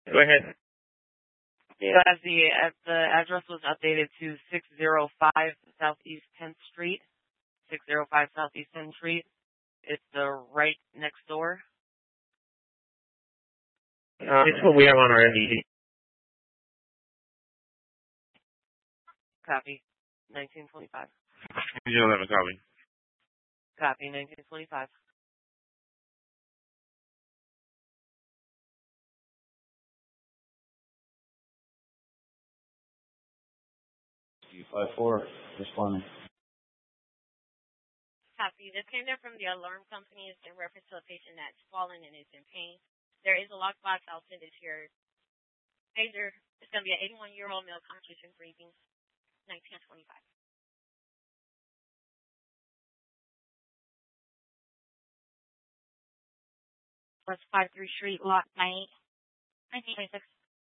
Go ahead. Yeah, as the address was updated to 605 Southeast 10th Street. 605 Southeast 10th Street. It's the right next door. It's what we have on our MDD. Copy. 1925. You don't have a copy. Copy. 1925. U54, responding. Copy. This came in from the alarm company. It's in reference to a patient that's fallen and is in pain. There is a lockbox. I'll send it to your pager. It's going to be an 81-year-old male conscious and breathing. 1925. Plus 53 Street, Lot 98. 1926.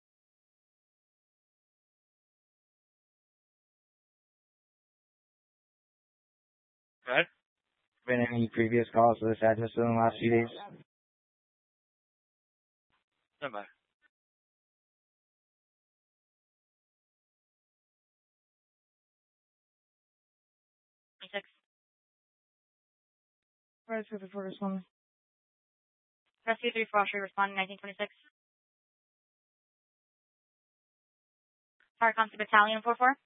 Right. Been any previous calls to this address in the last few days? Stand by. Press 54 responding. Press 23 Frosty responding 1926. Fire Constable Battalion 44.